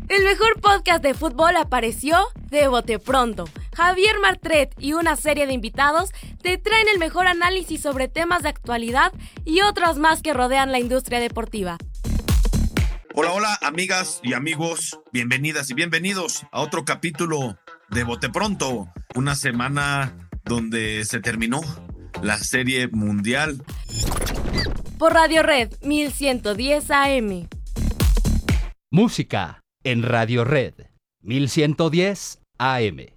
El mejor podcast de fútbol apareció de bote pronto. Javier Martret y una serie de invitados te traen el mejor análisis sobre temas de actualidad y otros más que rodean la industria deportiva. Hola, hola, amigas y amigos, bienvenidas y bienvenidos a otro capítulo de Bote Pronto, una semana donde se terminó la Serie Mundial. Por Radio Red 1110 AM. Música en Radio Red 1110 AM.